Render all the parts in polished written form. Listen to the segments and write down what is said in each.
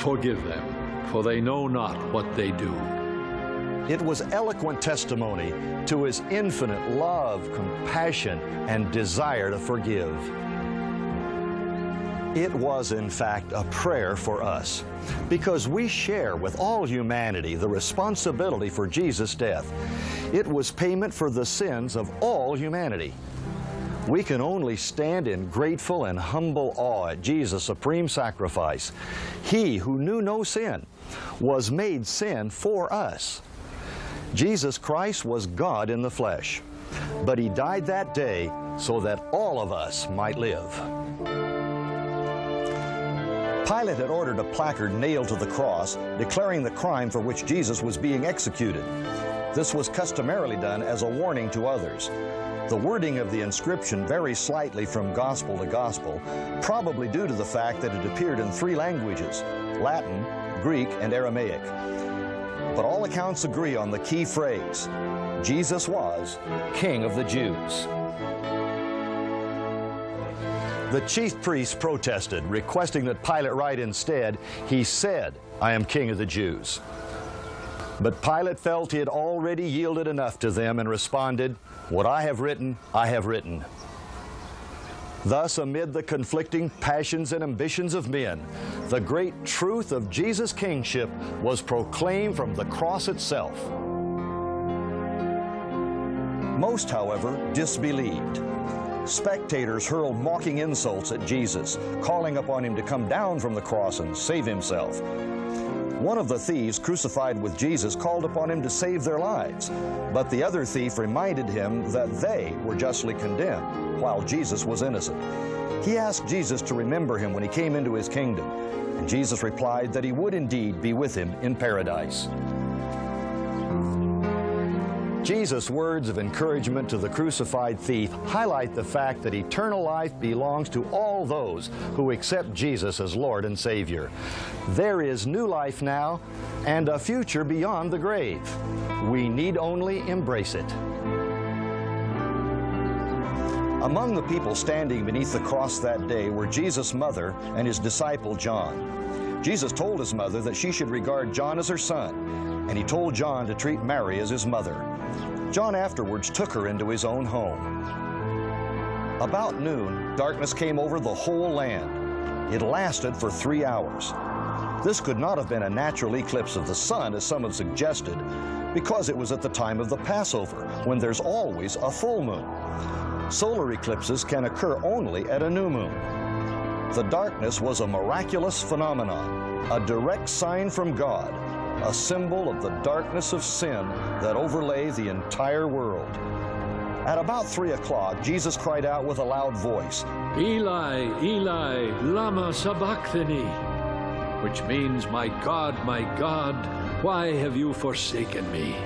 Forgive them, for they know not what they do. It was eloquent testimony to his infinite love, compassion, and desire to forgive. It was, in fact, a prayer for us, because we share with all humanity the responsibility for Jesus' death. It was payment for the sins of all humanity. We can only stand in grateful and humble awe at Jesus' supreme sacrifice. He who knew no sin was made sin for us. Jesus Christ was God in the flesh, but He died that day so that all of us might live. Pilate had ordered a placard nailed to the cross declaring the crime for which Jesus was being executed. This was customarily done as a warning to others. The wording of the inscription varies slightly from gospel to gospel, probably due to the fact that it appeared in 3 languages, Latin, Greek, and Aramaic. But all accounts agree on the key phrase, Jesus was King of the Jews. The chief priests protested, requesting that Pilate write instead, "He said, I am King of the Jews." But Pilate felt he had already yielded enough to them and responded, "What I have written, I have written." Thus, amid the conflicting passions and ambitions of men, the great truth of Jesus' kingship was proclaimed from the cross itself. Most, however, disbelieved. Spectators hurled mocking insults at Jesus, calling upon Him to come down from the cross and save Himself. One of the thieves crucified with Jesus called upon Him to save their lives, but the other thief reminded Him that they were justly condemned, while Jesus was innocent. He asked Jesus to remember him when He came into His kingdom, and Jesus replied that He would indeed be with him in paradise. Jesus' words of encouragement to the crucified thief highlight the fact that eternal life belongs to all those who accept Jesus as Lord and Savior. There is new life now and a future beyond the grave. We need only embrace it. Among the people standing beneath the cross that day were Jesus' mother and His disciple John. Jesus told His mother that she should regard John as her son, and He told John to treat Mary as his mother. John afterwards took her into his own home. About noon, darkness came over the whole land. It lasted for 3 hours. This could not have been a natural eclipse of the sun, as some have suggested, because it was at the time of the Passover, when there's always a full moon. Solar eclipses can occur only at a new moon. The darkness was a miraculous phenomenon, a direct sign from God, a symbol of the darkness of sin that overlay the entire world. At about 3 o'clock, Jesus cried out with a loud voice, "Eli, Eli, lama sabachthani," which means, my God, why have you forsaken me?"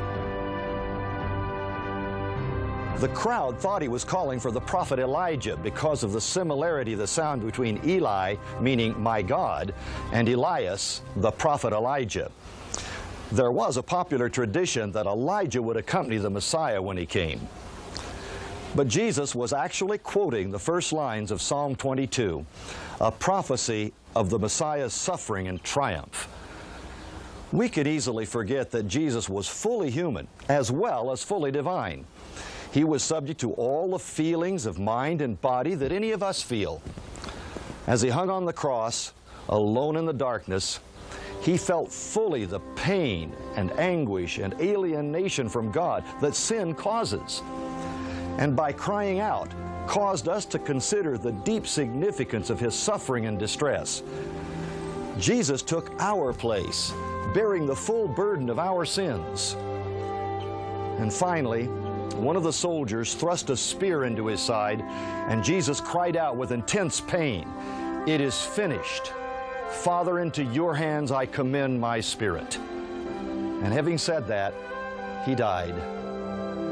The crowd thought He was calling for the prophet Elijah because of the similarity of the sound between Eli, meaning my God, and Elias, the prophet Elijah. There was a popular tradition that Elijah would accompany the Messiah when He came. But Jesus was actually quoting the first lines of Psalm 22, a prophecy of the Messiah's suffering and triumph. We could easily forget that Jesus was fully human as well as fully divine. He was subject to all the feelings of mind and body that any of us feel. As He hung on the cross, alone in the darkness, He felt fully the pain and anguish and alienation from God that sin causes. And by crying out, caused us to consider the deep significance of His suffering and distress. Jesus took our place, bearing the full burden of our sins. And finally, one of the soldiers thrust a spear into His side, and Jesus cried out with intense pain, "It is finished. Father, into your hands I commend my spirit." And having said that, He died.